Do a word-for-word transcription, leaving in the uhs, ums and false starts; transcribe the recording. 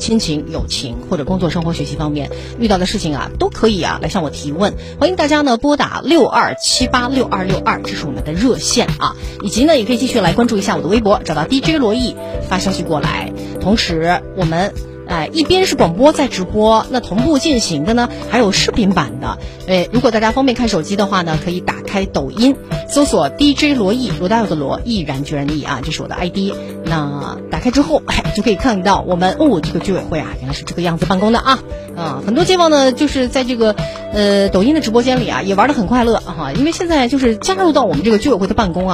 亲情、友情或者工作、生活、学习方面遇到的事情啊，都可以啊来向我提问。欢迎大家呢拨打六二七八六二六二，这是我们的热线啊，以及呢也可以继续来关注一下我的微博，找到 D J 罗毅发消息过来。同时我们哎，一边是广播在直播，那同步进行的呢还有视频版的。哎，如果大家方便看手机的话呢，可以打开抖音，搜索 D J 罗毅，罗大佑的罗，毅然决然的毅啊，这是我的 I D。那打开之后，哎，就可以看到我们哦，这个居委会啊，原来是这个样子办公的啊。啊，很多街坊呢，就是在这个呃抖音的直播间里啊，也玩得很快乐哈、啊，因为现在就是加入到我们这个居委会的办公啊。